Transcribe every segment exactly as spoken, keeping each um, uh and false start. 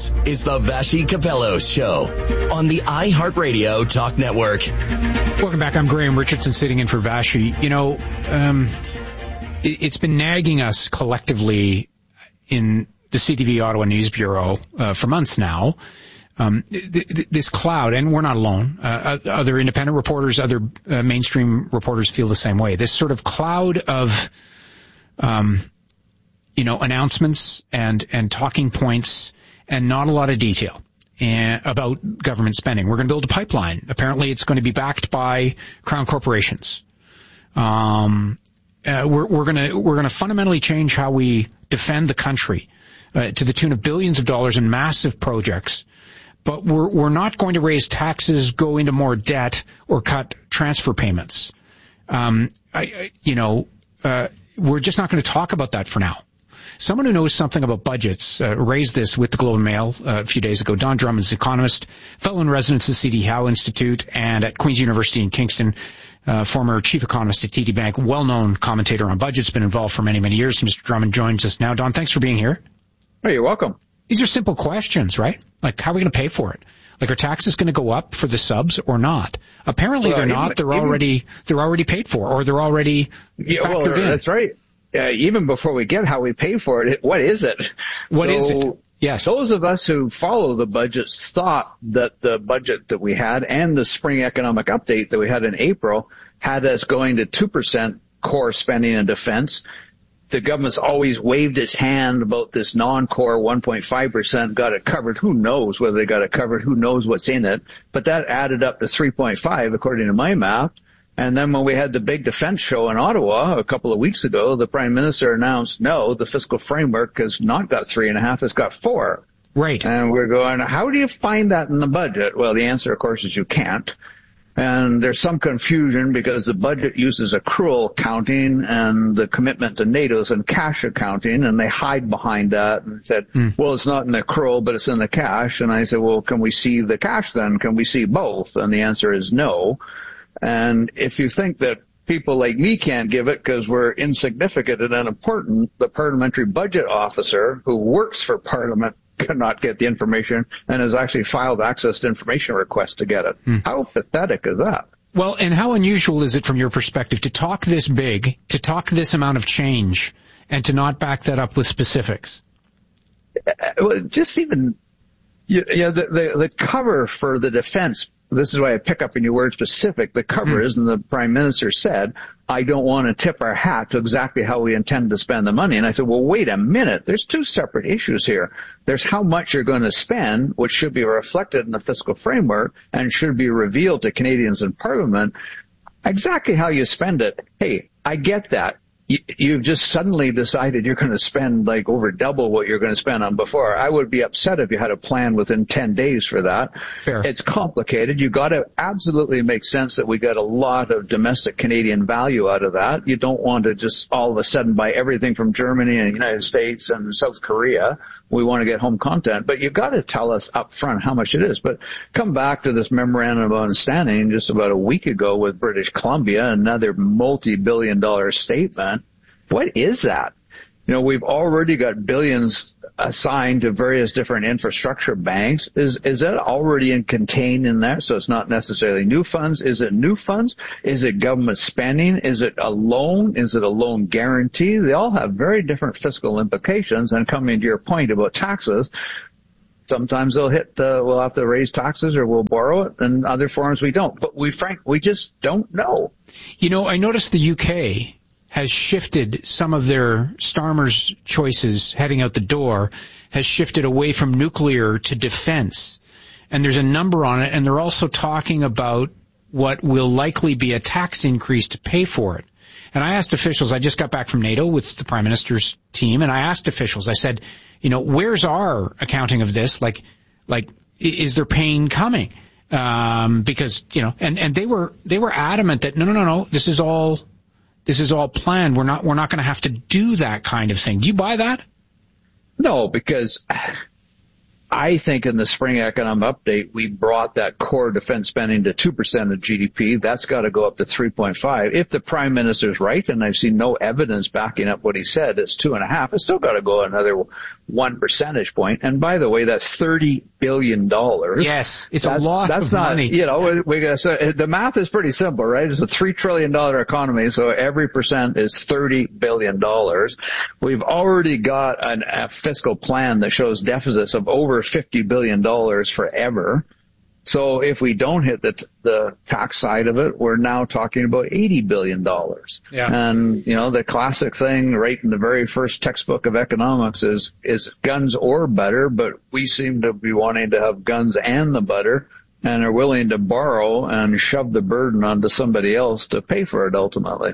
This is the Vassy Capello Show on the iHeartRadio Talk Network. Welcome back. I'm Graham Richardson sitting in for Vassy. You know, um, it, it's been nagging us collectively in the C T V Ottawa News Bureau uh, for months now. Um, th- th- this cloud, and we're not alone. Uh, other independent reporters, other uh, mainstream reporters feel the same way. This sort of cloud of, um, you know, announcements and, and talking points and not a lot of detail and, about government spending. We're going to build a pipeline. Apparently it's going to be backed by Crown corporations. Um, uh, we're, we're going to, we're going to fundamentally change how we defend the country, uh, to the tune of billions of dollars in massive projects. But we're, we're not going to raise taxes, go into more debt, or cut transfer payments. Um, I, I, you know, uh, we're just not going to talk about that for now. Someone who knows something about budgets uh, raised this with the Globe and Mail uh, a few days ago. Don Drummond's economist, fellow in residence at C D Howe Institute and at Queen's University in Kingston, uh, former chief economist at T D Bank, well-known commentator on budgets, been involved for many, many years. Mister Drummond joins us now. Don, thanks for being here. Oh, you're welcome. These are simple questions, right? Like, how are we going to pay for it? Like, are taxes going to go up for the subs or not? Apparently, well, they're not. They're even, already they're already paid for, or they're already yeah, factored well, in. That's right. Uh, even before we get how we pay for it, what is it? What so, is it? Yes. Those of us who follow the budgets thought that the budget that we had and the spring economic update that we had in April had us going to two percent core spending in defense. The government's always waved its hand about this non-core one point five percent, got it covered. Who knows whether they got it covered? Who knows what's in it? But that added up to three point five according to my math. And then when we had the big defense show in Ottawa a couple of weeks ago, the Prime Minister announced, no, the fiscal framework has not got three and a half, it's got four. Right. And we're going, how do you find that in the budget? Well, the answer, of course, is you can't. And there's some confusion because the budget uses accrual accounting and the commitment to NATO's in cash accounting, and they hide behind that and said, mm. well, it's not in the accrual, but it's in the cash. And I said, well, can we see the cash then? Can we see both? And the answer is no. And if you think that people like me can't give it because we're insignificant and unimportant, the parliamentary budget officer who works for Parliament cannot get the information and has actually filed access to information requests to get it. Hmm. How pathetic is that? Well, and how unusual is it from your perspective to talk this big, to talk this amount of change, and to not back that up with specifics? Uh, well, just even, you, you know, the, the, the cover for the defense, this is why I pick up in your word specific, the cover mm. is, and the Prime Minister said, I don't want to tip our hat to exactly how we intend to spend the money. And I said, well, wait a minute. There's two separate issues here. There's how much you're going to spend, which should be reflected in the fiscal framework and should be revealed to Canadians in Parliament. Exactly how you spend it, hey, I get that. You've just suddenly decided you're going to spend like over double what you're going to spend on before. I would be upset if you had a plan within ten days for that. Fair. It's complicated. You've got to absolutely make sense that we got a lot of domestic Canadian value out of that. You don't want to just all of a sudden buy everything from Germany and the United States and South Korea. We want to get home content, but you've got to tell us up front how much it is. But come back to this memorandum of understanding just about a week ago with British Columbia, another multi-billion dollar statement. What is that? You know, we've already got billions assigned to various different infrastructure banks. Is is that already in, contained in there? So it's not necessarily new funds. Is it new funds? Is it government spending? Is it a loan? Is it a loan guarantee? They all have very different fiscal implications. And coming to your point about taxes, sometimes they'll hit the, we'll have to raise taxes or we'll borrow it, and other forms we don't. But we, frank, we just don't know. You know, I noticed the U K has shifted some of their Starmer's choices heading out the door, has shifted away from nuclear to defense. And there's a number on it, and they're also talking about what will likely be a tax increase to pay for it. And I asked officials, I just got back from NATO with the Prime Minister's team, and I asked officials, I said, you know, where's our accounting of this? Like, like, is there pain coming? Um, because, you know, and, and they were, they were adamant that no, no, no, no, this is all, This is all planned. We're not, we're not going to have to do that kind of thing. Do you buy that? No, because I think in the spring economic update, we brought that core defense spending to two percent of G D P. That's got to go up to three point five. If the prime minister's right, and I've seen no evidence backing up what he said, it's two and a half. It's still got to go another one percentage point. And by the way, that's thirty billion dollars. Yes, it's that's, a lot that's of not, money. You know, we got so the math is pretty simple, right? It's a three trillion dollars economy, so every percent is thirty billion dollars. We've already got an, a fiscal plan that shows deficits of over fifty billion dollars forever. So if we don't hit the the tax side of it, we're now talking about eighty billion dollars. Yeah. And, you know, the classic thing right in the very first textbook of economics is, is guns or butter, but we seem to be wanting to have guns and the butter and are willing to borrow and shove the burden onto somebody else to pay for it ultimately.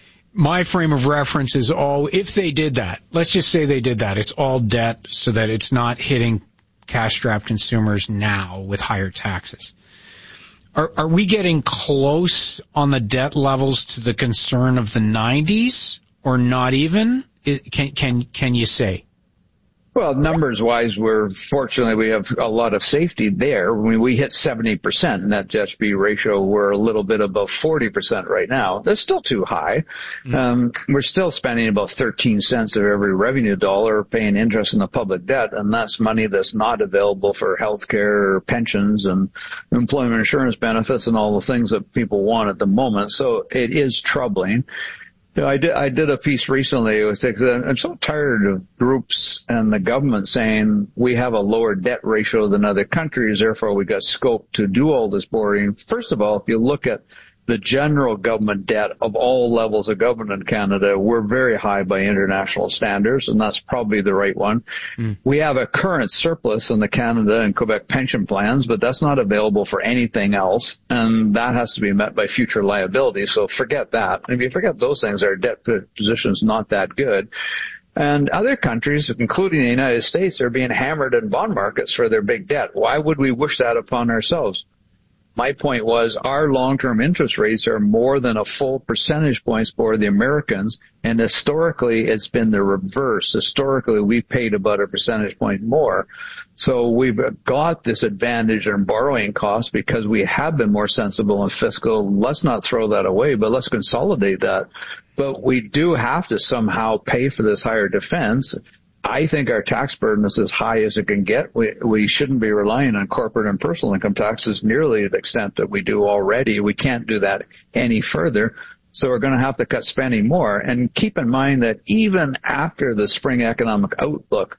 My frame of reference is all, if they did that, let's just say they did that, it's all debt so that it's not hitting cash-strapped consumers now with higher taxes. Are, are we getting close on the debt levels to the concern of the nineties or not even? It, can, can, can you say? Well, numbers-wise, we're fortunately we have a lot of safety there. I mean, we hit seventy percent net debt to G D P ratio. We're a little bit above forty percent right now. That's still too high. Mm-hmm. Um, we're still spending about thirteen cents of every revenue dollar paying interest in the public debt, and that's money that's not available for health care, pensions, and employment insurance benefits and all the things that people want at the moment. So it is troubling. You know, I did, I did a piece recently. With, I'm so tired of groups and the government saying we have a lower debt ratio than other countries, therefore we got scope to do all this borrowing. First of all, if you look at the general government debt of all levels of government in Canada, we're very high by international standards, and that's probably the right one. Mm. We have a current surplus in the Canada and Quebec pension plans, but that's not available for anything else, and that has to be met by future liabilities, so forget that. If you forget those things, our debt position is not that good. And other countries, including the United States, are being hammered in bond markets for their big debt. Why would we wish that upon ourselves? My point was our long-term interest rates are more than a full percentage points for the Americans, and historically it's been the reverse. Historically, we've paid about a percentage point more. So we've got this advantage in borrowing costs because we have been more sensible and fiscal. Let's not throw that away, but let's consolidate that. But we do have to somehow pay for this higher defense. I think our tax burden is as high as it can get. We, we shouldn't be relying on corporate and personal income taxes nearly to the extent that we do already. We can't do that any further. So we're going to have to cut spending more. And keep in mind that even after the spring economic outlook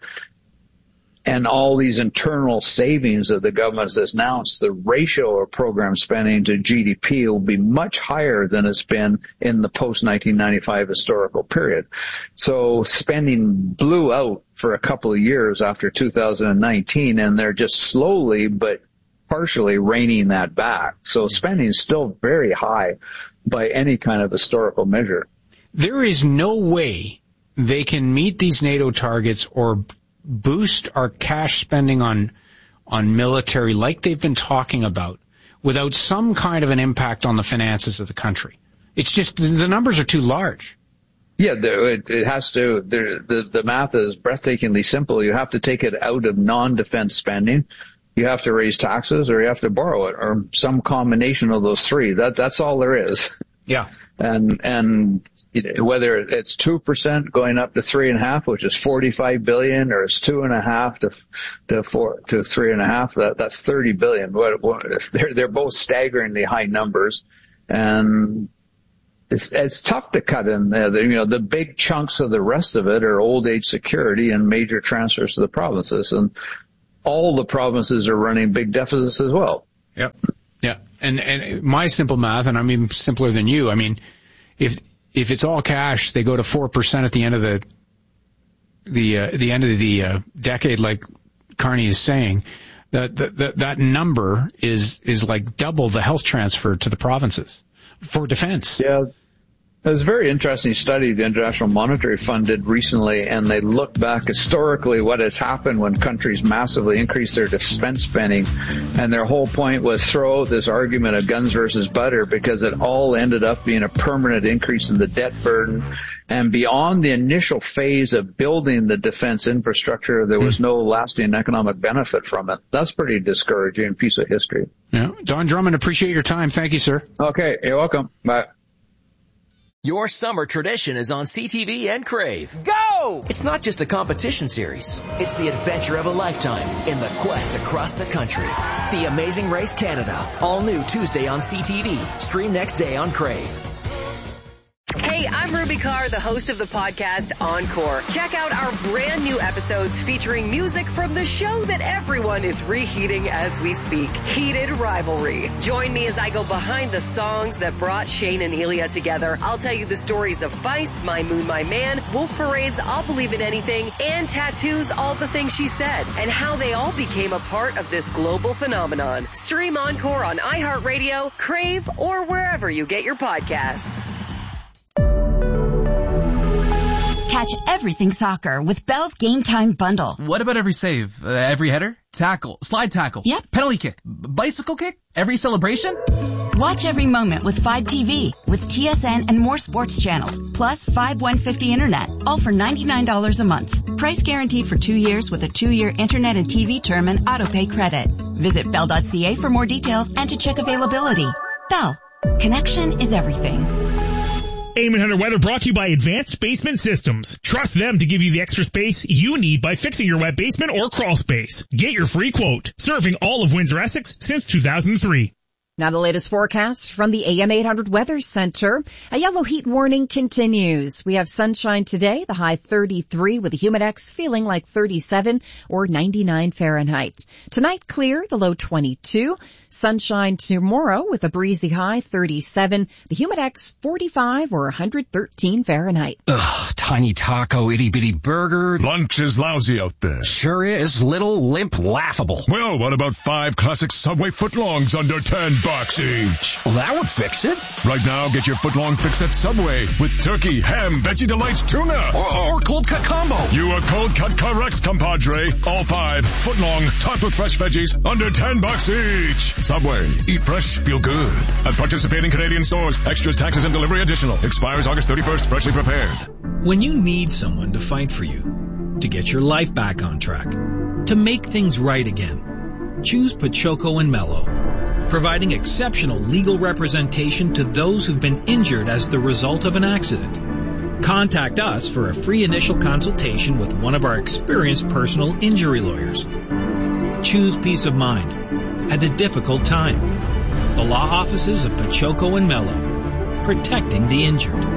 and all these internal savings that the government has announced, the ratio of program spending to G D P will be much higher than it's been in the post nineteen ninety-five historical period. So spending blew out for a couple of years after two thousand nineteen, and they're just slowly but partially reining that back. So spending is still very high by any kind of historical measure. There is no way they can meet these NATO targets or boost our cash spending on on military like they've been talking about without some kind of an impact on the finances of the country. It's just the numbers are too large. Yeah, it, it has to. The, the math is breathtakingly simple. You have to take it out of non-defense spending. You have to raise taxes, or you have to borrow it, or some combination of those three. That that's all there is. Yeah, and and whether it's two percent going up to three and a half, which is forty-five billion, or it's two and a half to to four to three and a half, that that's thirty billion. What, what, they're they're both staggeringly high numbers, and it's it's tough to cut in there. You know, the big chunks of the rest of it are old age security and major transfers to the provinces, and all the provinces are running big deficits as well. Yep. Yeah. And and my simple math, and I'm even simpler than you. I mean, if if it's all cash, they go to four percent at the end of the the uh, the end of the uh, decade, like Carney is saying. That that that number is is like double the health transfer to the provinces for defense. Yeah. It was a very interesting study the International Monetary Fund did recently, and they looked back historically what has happened when countries massively increase their defense spending, and their whole point was throw out this argument of guns versus butter because it all ended up being a permanent increase in the debt burden And beyond the initial phase of building the defense infrastructure, there was no lasting economic benefit from it. That's pretty discouraging piece of history. Yeah. Don Drummond, appreciate your time. Thank you, sir. Okay. You're welcome. Bye. Your summer tradition is on C T V and Crave. Go! It's not just a competition series. It's the adventure of a lifetime in the quest across the country. The Amazing Race Canada. All new Tuesday on C T V. Stream next day on Crave. Hey, I'm Ruby Carr, the host of the podcast Encore. Check out our brand new episodes featuring music from the show that everyone is reheating as we speak, Heated Rivalry. Join me as I go behind the songs that brought Shane and Elia together. I'll tell you the stories of Vice, My Moon, My Man, Wolf Parade's I'll Believe in Anything, and Tattoo's All the Things She Said, and how they all became a part of this global phenomenon. Stream Encore on iHeartRadio, Crave, or wherever you get your podcasts. Catch everything soccer with Bell's Game Time Bundle. What about every save? Uh, every header? Tackle? Slide tackle? Yep. Penalty kick? B- bicycle kick? Every celebration? Watch every moment with five T V, with T S N and more sports channels, plus five one fifty internet, all for ninety-nine dollars a month. Price guaranteed for two years with a two-year internet and T V term and auto-pay credit. Visit bell dot c a for more details and to check availability. Bell. Connection is everything. Eamon Hunter Weather brought to you by Advanced Basement Systems. Trust them to give you the extra space you need by fixing your wet basement or crawl space. Get your free quote. Serving all of Windsor-Essex since two thousand three. Now the latest forecast from the A M eight hundred Weather Center. A yellow heat warning continues. We have sunshine today, the high thirty-three with the humidex feeling like thirty-seven or ninety-nine Fahrenheit. Tonight clear, the low twenty-two. Sunshine tomorrow with a breezy high thirty-seven, the humidex forty-five or one hundred thirteen Fahrenheit. Ugh, tiny taco, itty bitty burger. Lunch is lousy out there. Sure is. Little, limp, laughable. Well, what about five classic Subway footlongs under ten bucks each? Well, that would fix it. Right now, get your footlong fix at Subway with turkey, ham, Veggie Delights, tuna. Or, or cold cut combo. You are cold cut correct, compadre. All five, footlong, topped with fresh veggies, under ten bucks each. Subway. Eat fresh, feel good. At participating Canadian stores. Extras, taxes, and delivery additional. Expires August thirty-first. Freshly prepared. When you need someone to fight for you, to get your life back on track, to make things right again, choose Pachoco and Mello, providing exceptional legal representation to those who've been injured as the result of an accident. Contact us for a free initial consultation with one of our experienced personal injury lawyers. Choose peace of mind at a difficult time. The law offices of Pachoco and Mello, protecting the injured.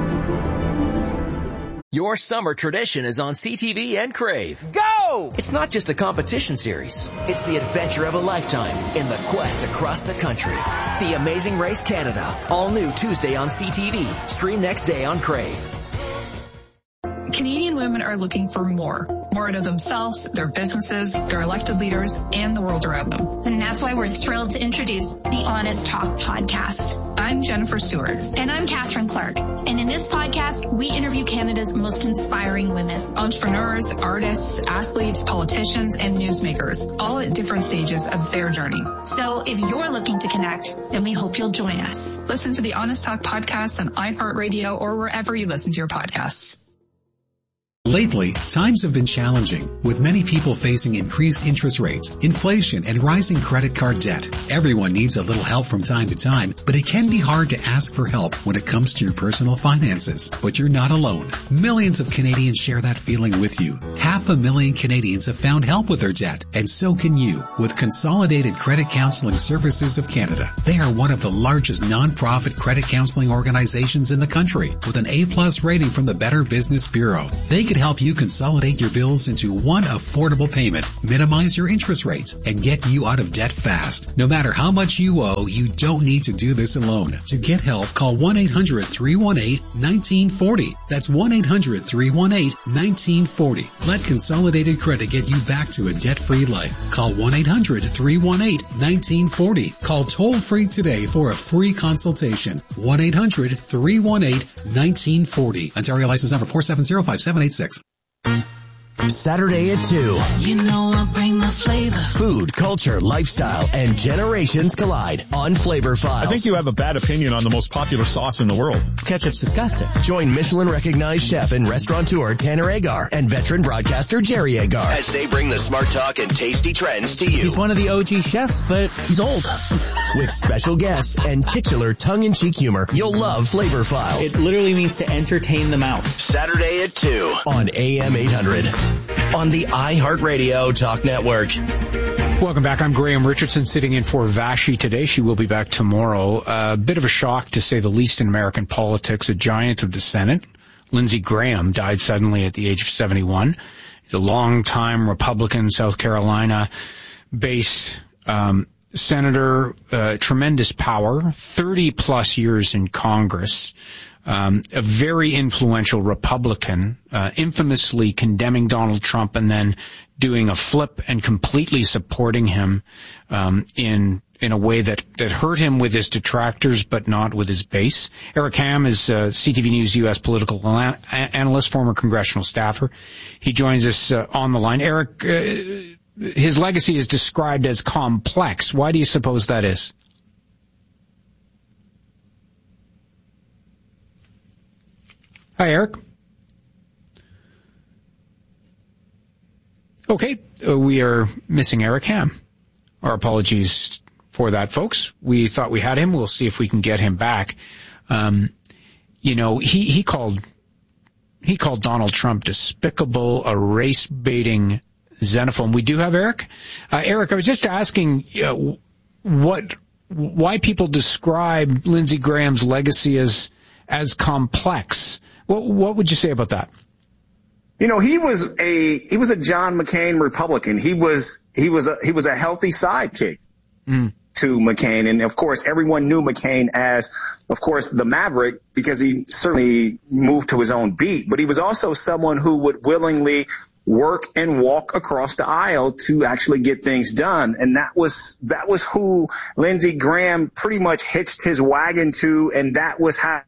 Your summer tradition is on C T V and Crave. Go! It's not just a competition series. It's the adventure of a lifetime in the quest across the country. The Amazing Race Canada. All new Tuesday on C T V. Stream next day on Crave. Canadian women are looking for more. More out of themselves, their businesses, their elected leaders, and the world around them. And that's why we're thrilled to introduce the Honest Talk podcast. I'm Jennifer Stewart. And I'm Catherine Clark. And in this podcast, we interview Canada's most inspiring women. Entrepreneurs, artists, athletes, politicians, and newsmakers, all at different stages of their journey. So if you're looking to connect, then we hope you'll join us. Listen to the Honest Talk podcast on iHeartRadio or wherever you listen to your podcasts. Lately, times have been challenging, with many people facing increased interest rates, inflation, and rising credit card debt. Everyone needs a little help from time to time, but it can be hard to ask for help when it comes to your personal finances. But you're not alone. Millions of Canadians share that feeling with you. Half a million Canadians have found help with their debt, and so can you, with Consolidated Credit Counseling Services of Canada. They are one of the largest non-profit credit counseling organizations in the country, with an A-plus rating from the Better Business Bureau. They can help you consolidate your bills into one affordable payment, minimize your interest rates, and get you out of debt fast. No matter how much you owe, you don't need to do this alone. To get help, call one eight hundred, three one eight, one nine four zero. That's one eight hundred, three one eight, one nine four zero. Let Consolidated Credit get you back to a debt-free life. Call one eight hundred, three one eight, one nine four zero. Call toll-free today for a free consultation. one eight hundred, three one eight, one nine four zero. Ontario license number four seven zero, five seven eight six. Saturday at two. You know I bring the my flavor. Food, culture, lifestyle, and generations collide on Flavor Files. I think you have a bad opinion on the most popular sauce in the world. Ketchup's disgusting. Join Michelin-recognized chef and restaurateur Tanner Agar and veteran broadcaster Jerry Agar as they bring the smart talk and tasty trends to you. He's one of the O G chefs, but he's old. With special guests and titular tongue-in-cheek humor, you'll love Flavor Files. It literally means to entertain the mouth. Saturday at two on A M eight hundred on the iHeartRadio Talk Network. Welcome back. I'm Graham Richardson sitting in for Vashi today. She will be back tomorrow. A uh, bit of a shock, to say the least, in American politics. A giant of the Senate, Lindsey Graham, died suddenly at the age of seventy-one. He's a long-time Republican, South Carolina-based um, senator, uh, tremendous power, thirty-plus years in Congress. Um, a very influential Republican, uh, infamously condemning Donald Trump and then doing a flip and completely supporting him, um, in, in a way that, that hurt him with his detractors, but not with his base. Eric Ham is uh C T V News U S political an- analyst, former congressional staffer. He joins us uh, on the line. Eric, uh, his legacy is described as complex. Why do you suppose that is? Hi, Eric. Okay, uh, we are missing Eric Ham. Our apologies for that, folks. We thought we had him. We'll see if we can get him back. Um, you know, he, he called he called Donald Trump despicable, a race-baiting xenophobe. We do have Eric. Uh, Eric, I was just asking uh, what why people describe Lindsey Graham's legacy as as complex. What, what would you say about that? You know, he was a he was a John McCain Republican. He was he was a he was a healthy sidekick mm. to McCain, and of course, everyone knew McCain as, of course, the Maverick, because he certainly moved to his own beat. But he was also someone who would willingly work and walk across the aisle to actually get things done, and that was that was who Lindsey Graham pretty much hitched his wagon to, and that was how.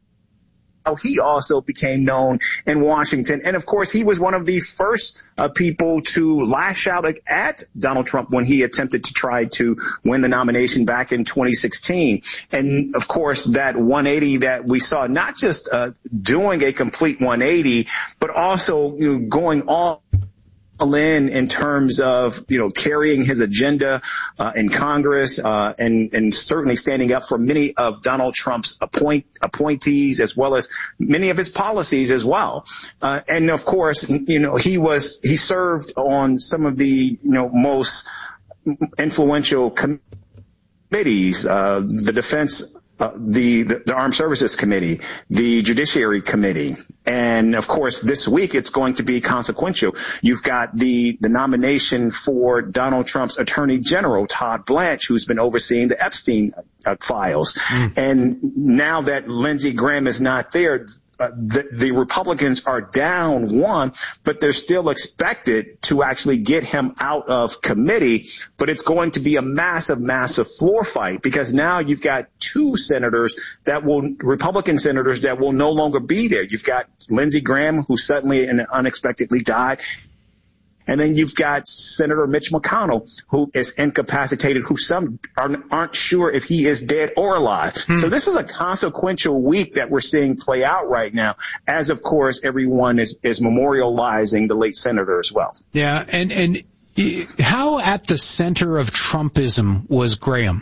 He also became known in Washington. And, of course, he was one of the first uh, people to lash out at Donald Trump when he attempted to try to win the nomination back in twenty sixteen. And, of course, that one eighty that we saw, not just uh, doing a complete one eighty, but also, you know, going all in in terms of, you know, carrying his agenda uh, in Congress uh, and, and certainly standing up for many of Donald Trump's appoint, appointees, as well as many of his policies as well. Uh, and, of course, you know, he was he served on some of the, you know, most influential committees, uh, the defense Uh, the, the, the Armed Services Committee, the Judiciary Committee. And, of course, this week it's going to be consequential. You've got the, the nomination for Donald Trump's Attorney General, Todd Blanche, who's been overseeing the Epstein uh, files. Mm. And now that Lindsey Graham is not there, Uh, the, the Republicans are down one, but they're still expected to actually get him out of committee. But it's going to be a massive, massive floor fight, because now you've got two senators that will, Republican senators that will no longer be there. You've got Lindsey Graham, who suddenly and unexpectedly died. And then you've got Senator Mitch McConnell, who is incapacitated, who some aren't, aren't sure if he is dead or alive. Hmm. So this is a consequential week that we're seeing play out right now, as, of course, everyone is, is memorializing the late senator as well. Yeah, and, and how at the center of Trumpism was Graham?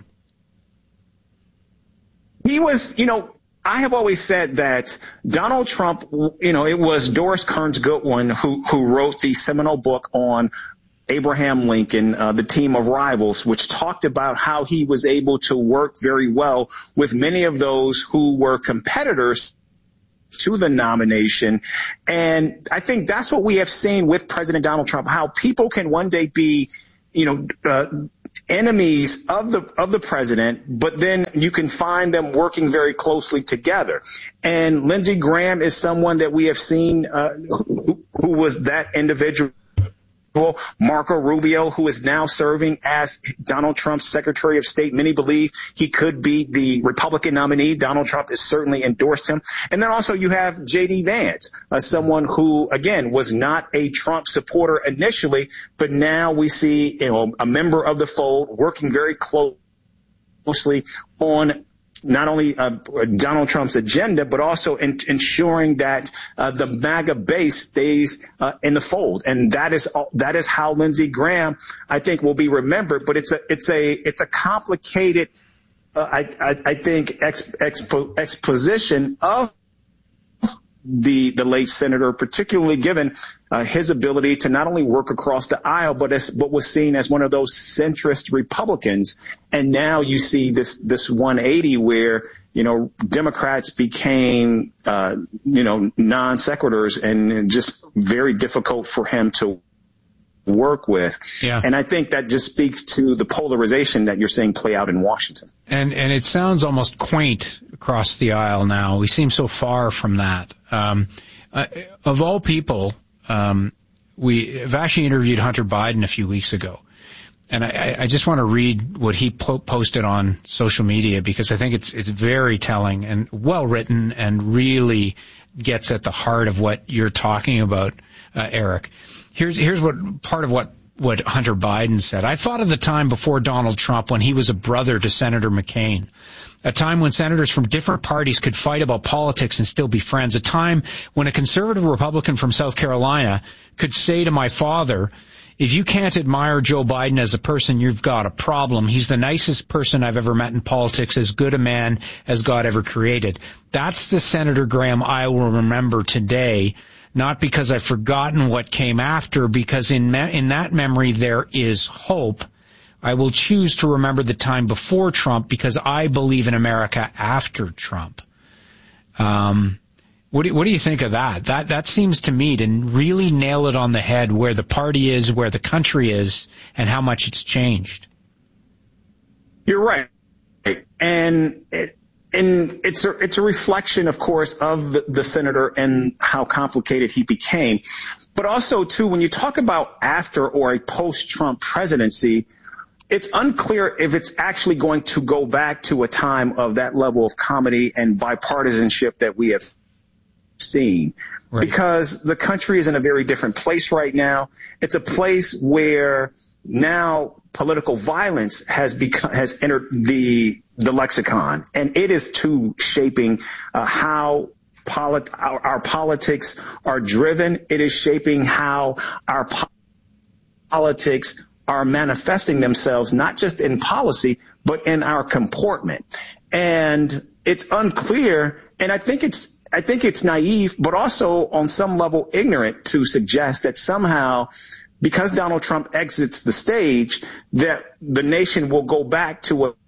He was, you know, I have always said that Donald Trump, you know, it was Doris Kearns Goodwin who, who wrote the seminal book on Abraham Lincoln, uh, The Team of Rivals, which talked about how he was able to work very well with many of those who were competitors to the nomination. And I think that's what we have seen with President Donald Trump, how people can one day be, you know, uh, enemies of the of the president, but then you can find them working very closely together. And Lindsey Graham is someone that we have seen uh, who, who was that individual Marco Rubio, who is now serving as Donald Trump's Secretary of State. Many believe he could be the Republican nominee. Donald Trump has certainly endorsed him. And then also you have J D Vance, uh, someone who, again, was not a Trump supporter initially, but now we see, you know, a member of the fold working very closely on not only uh, Donald Trump's agenda, but also in, ensuring that uh, the MAGA base stays uh, in the fold. And that is that is how Lindsey Graham, I think, will be remembered. But it's a it's a it's a complicated, uh, I, I I think, ex, expo, exposition of the the late senator, particularly given uh, his ability to not only work across the aisle, but as but was seen as one of those centrist Republicans. And now you see this this one eighty where, you know, Democrats became uh, you know non sequiturs and just very difficult for him to work with. Yeah. And I think that just speaks to the polarization that you're seeing play out in Washington. And and it sounds almost quaint across the aisle now. We seem so far from that. Um, uh, of all people, um, we Vashi interviewed Hunter Biden a few weeks ago. And I, I just want to read what he po- posted on social media because I think it's it's very telling and well written and really gets at the heart of what you're talking about, uh, Eric. Here's here's what part of what what Hunter Biden said. I thought of the time before Donald Trump when he was a brother to Senator McCain. A time when senators from different parties could fight about politics and still be friends. A time when a conservative Republican from South Carolina could say to my father, if you can't admire Joe Biden as a person, you've got a problem. He's the nicest person I've ever met in politics, as good a man as God ever created. That's the Senator Graham I will remember today, not because I've forgotten what came after, because in me- in that memory there is hope. I will choose to remember the time before Trump because I believe in America after Trump. Um, what do, what do you think of that? That that seems to me to really nail it on the head where the party is, where the country is, and how much it's changed. You're right. And it, and it's a, it's a reflection, of course, of the, the senator and how complicated he became. But also, too, when you talk about after or a post-Trump presidency, it's unclear if it's actually going to go back to a time of that level of comedy and bipartisanship that we have seen. Right. Because the country is in a very different place right now. It's a place where now political violence has become, has entered the, the lexicon, and it is too shaping uh, how polit- our, our politics are driven. It is shaping how our po- politics are manifesting themselves, not just in policy, but in our comportment. And it's unclear, and I think it's, I think it's naive, but also on some level ignorant to suggest that somehow, because Donald Trump exits the stage, that the nation will go back to a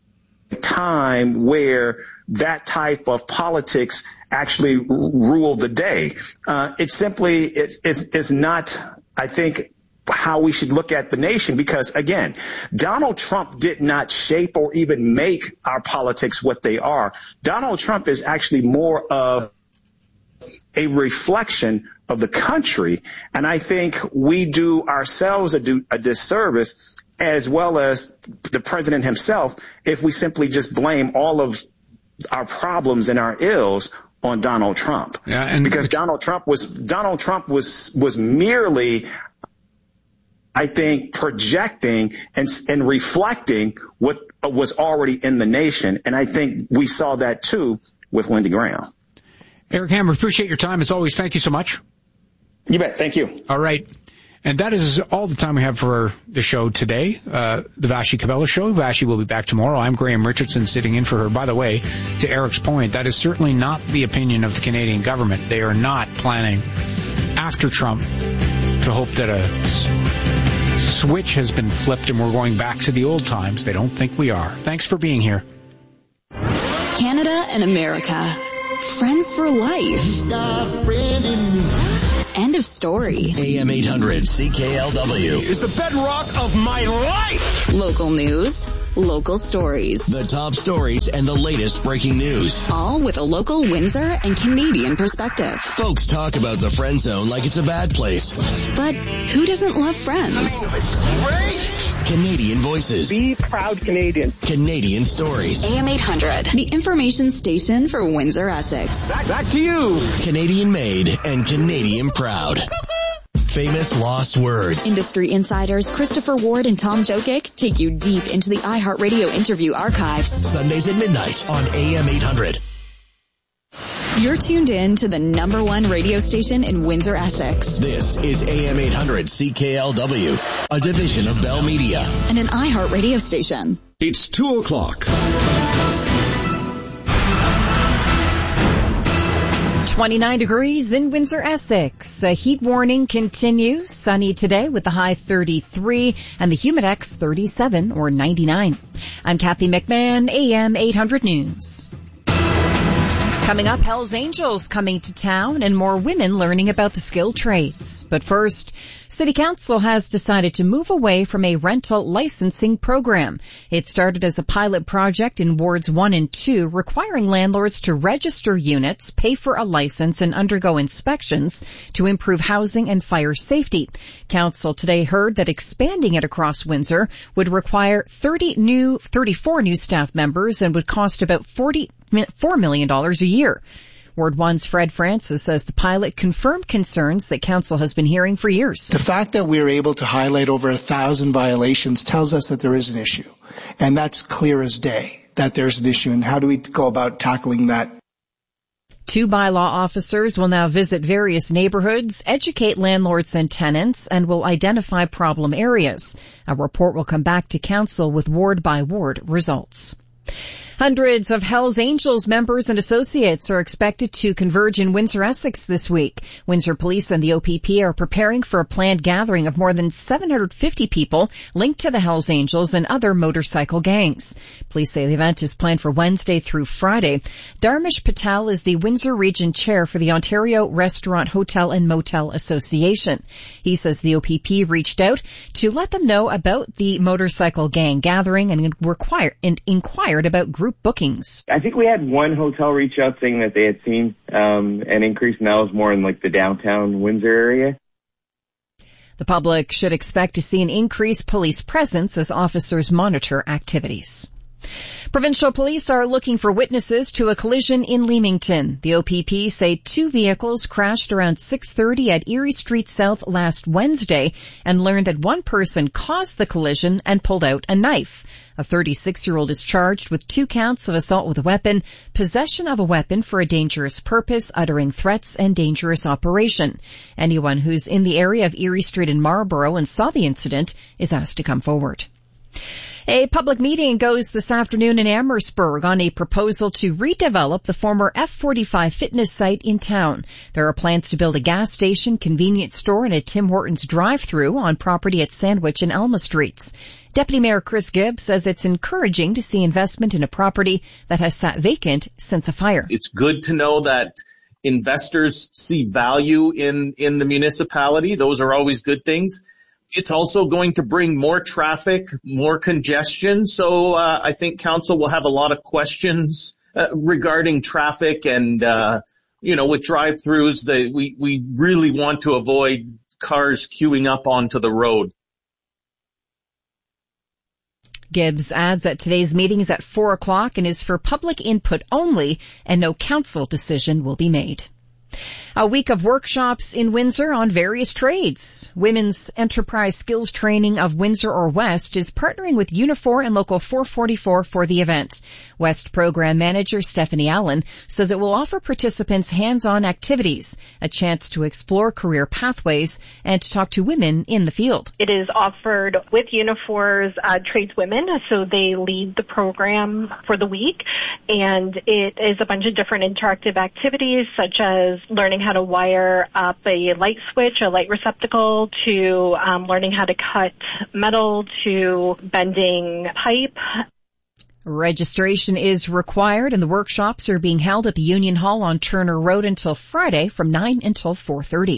time where that type of politics actually ruled the day. Uh, it's simply, it's, it's, it's not, I think, how we should look at the nation, because again, Donald Trump did not shape or even make our politics what they are. Donald Trump is actually more of a reflection of the country, and I think we do ourselves a, do, a disservice, as well as the president himself, if we simply just blame all of our problems and our ills on Donald Trump. Yeah, and because Donald Trump was Donald Trump was was merely, I think, projecting and, and reflecting what was already in the nation. And I think we saw that, too, with Lindsey Graham. Eric Hammer, appreciate your time. As always, thank you so much. You bet. Thank you. All right. And that is all the time we have for the show today, uh, the Vashi Cabela Show. Vashi will be back tomorrow. I'm Graham Richardson sitting in for her. By the way, to Eric's point, that is certainly not the opinion of the Canadian government. They are not planning, after Trump, to hope that a switch has been flipped and we're going back to the old times. They don't think we are. Thanks for being here. Canada and America. Friends for life. End of story. A M eight hundred C K L W is the bedrock of my life. Local news, local stories. The top stories and the latest breaking news. All with a local Windsor and Canadian perspective. Folks talk about the friend zone like it's a bad place. But who doesn't love Friends? Oh, it's great. Canadian voices. Be proud Canadian. Canadian stories. A M eight hundred, the information station for Windsor, Essex. Back, back to you. Canadian made and Canadian proud. Famous lost words. Industry insiders Christopher Ward and Tom Jokic take you deep into the iHeartRadio interview archives. Sundays at midnight on A M eight hundred. You're tuned in to the number one radio station in Windsor, Essex. This is A M eight hundred C K L W, a division of Bell Media. And an iHeartRadio station. It's two o'clock. twenty-nine degrees in Windsor, Essex. A heat warning continues. Sunny today with the high thirty-three and the humidex thirty-seven or ninety-nine. I'm Kathy McMahon, A M eight hundred News. Coming up, Hell's Angels coming to town and more women learning about the skilled trades. But first, City Council has decided to move away from a rental licensing program. It started as a pilot project in wards one and two, requiring landlords to register units, pay for a license, and undergo inspections to improve housing and fire safety. Council today heard that expanding it across Windsor would require thirty new, thirty-four new staff members and would cost about forty-four million dollars a year. Ward one's Fred Francis says the pilot confirmed concerns that council has been hearing for years. The fact that we are able to highlight over a thousand violations tells us that there is an issue. And that's clear as day, that there's an issue. And how do we go about tackling that? Two bylaw officers will now visit various neighborhoods, educate landlords and tenants, and will identify problem areas. A report will come back to council with ward-by-ward results. Hundreds of Hell's Angels members and associates are expected to converge in Windsor, Essex this week. Windsor Police and the O P P are preparing for a planned gathering of more than seven hundred fifty people linked to the Hell's Angels and other motorcycle gangs. Police say the event is planned for Wednesday through Friday. Dharmesh Patel is the Windsor Region Chair for the Ontario Restaurant, Hotel and Motel Association. He says the O P P reached out to let them know about the motorcycle gang gathering and, require, and inquired about group bookings. I think we had one hotel reach out saying that they had seen um, an increase, and that was more in like the downtown Windsor area. The public should expect to see an increased police presence as officers monitor activities. Provincial police are looking for witnesses to a collision in Leamington. The O P P say two vehicles crashed around six thirty at Erie Street South last Wednesday and learned that one person caused the collision and pulled out a knife. A thirty-six-year-old is charged with two counts of assault with a weapon, possession of a weapon for a dangerous purpose, uttering threats, and dangerous operation. Anyone who's in the area of Erie Street in Marlborough and saw the incident is asked to come forward. A public meeting goes this afternoon in Amherstburg on a proposal to redevelop the former F forty-five fitness site in town. There are plans to build a gas station, convenience store, and a Tim Hortons drive-through on property at Sandwich and Alma Streets. Deputy Mayor Chris Gibbs says it's encouraging to see investment in a property that has sat vacant since a fire. It's good to know that investors see value in, in the municipality. Those are always good things. It's also going to bring more traffic, more congestion. So uh, I think council will have a lot of questions uh, regarding traffic and, uh, you know, with drive-throughs, that we, we really want to avoid cars queuing up onto the road. Gibbs adds that today's meeting is at four o'clock and is for public input only, and no council decision will be made. A week of workshops in Windsor on various trades. Women's Enterprise Skills Training of Windsor or West is partnering with Unifor and Local four forty-four for the event. West Program Manager Stephanie Allen says it will offer participants hands-on activities, a chance to explore career pathways, and to talk to women in the field. It is offered with Unifor's uh, tradeswomen, so they lead the program for the week, and it is a bunch of different interactive activities such as learning how to wire up a light switch, a light receptacle, to um, learning how to cut metal, to bending pipe. Registration is required, and the workshops are being held at the Union Hall on Turner Road until Friday from nine until four thirty.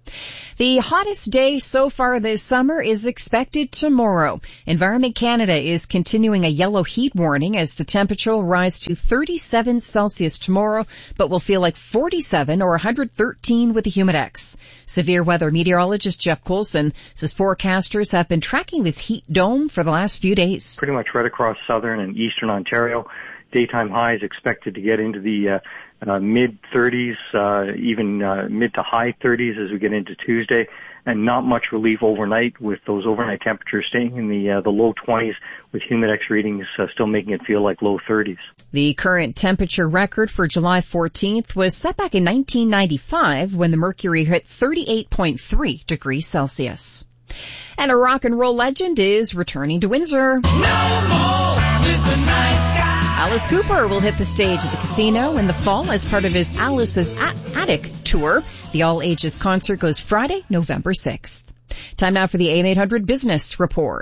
The hottest day so far this summer is expected tomorrow. Environment Canada is continuing a yellow heat warning as the temperature will rise to thirty-seven Celsius tomorrow, but will feel like forty-seven or one hundred thirteen with the Humidex. Severe weather meteorologist Jeff Coulson says forecasters have been tracking this heat dome for the last few days. Pretty much right across southern and eastern Ontario. Daytime highs expected to get into the uh, uh, mid-thirties, uh, even uh, mid to high thirties as we get into Tuesday, and not much relief overnight with those overnight temperatures staying in the uh, the low twenties with Humidex readings uh, still making it feel like low thirties. The current temperature record for July fourteenth was set back in nineteen ninety-five when the mercury hit thirty-eight point three degrees Celsius. And a rock and roll legend is returning to Windsor. No more Mister Nice Guy. Alice Cooper will hit the stage at the casino in the fall as part of his Alice's Attic tour. The all-ages concert goes Friday, November sixth. Time now for the A M eight hundred Business Report.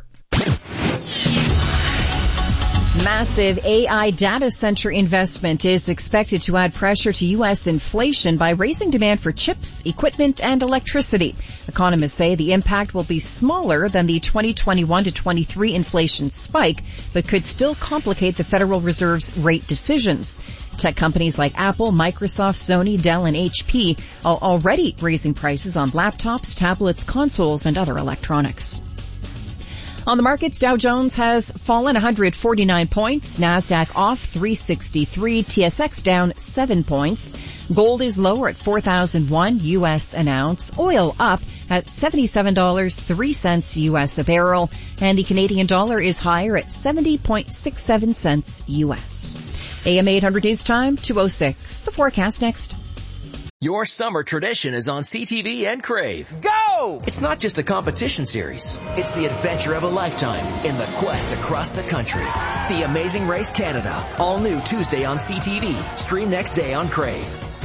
Massive A I data center investment is expected to add pressure to U S inflation by raising demand for chips, equipment, and electricity. Economists say the impact will be smaller than the twenty twenty-one to twenty-three inflation spike, but could still complicate the Federal Reserve's rate decisions. Tech companies like Apple, Microsoft, Sony, Dell, and H P are already raising prices on laptops, tablets, consoles, and other electronics. On the markets, Dow Jones has fallen one hundred forty-nine points, NASDAQ off three sixty-three, T S X down seven points. Gold is lower at four thousand one U S an ounce, oil up at seventy-seven dollars and three cents U S a barrel, and the Canadian dollar is higher at seventy point six seven cents U S. A M eight hundred News Time, two oh six. The forecast next. Your summer tradition is on C T V and Crave. Go! It's not just a competition series. It's the adventure of a lifetime in the quest across the country. The Amazing Race Canada. All new Tuesday on C T V. Stream next day on Crave.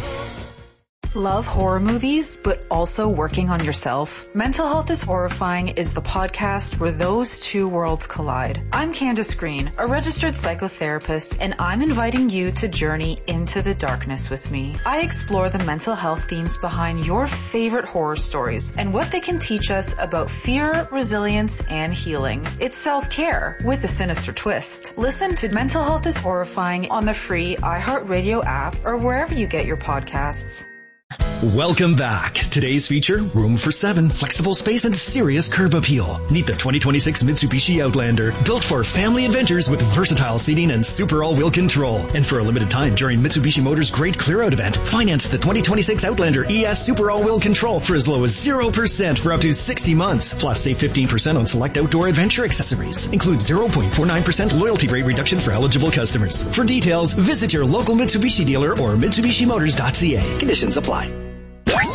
Love horror movies, but also working on yourself? Mental Health is Horrifying is the podcast where those two worlds collide. I'm Candace Green, a registered psychotherapist, and I'm inviting you to journey into the darkness with me. I explore the mental health themes behind your favorite horror stories and what they can teach us about fear, resilience, and healing. It's self-care with a sinister twist. Listen to Mental Health is Horrifying on the free iHeartRadio app or wherever you get your podcasts. Welcome back. Today's feature, room for seven, flexible space, and serious curb appeal. Meet the twenty twenty-six Mitsubishi Outlander, built for family adventures with versatile seating and super all-wheel control. And for a limited time during Mitsubishi Motors' Great Clear-Out event, finance the twenty twenty-six Outlander E S Super All-Wheel Control for as low as zero percent for up to sixty months. Plus, save fifteen percent on select outdoor adventure accessories. Include zero point four nine percent loyalty rate reduction for eligible customers. For details, visit your local Mitsubishi dealer or Mitsubishi Motors dot C A. Conditions apply.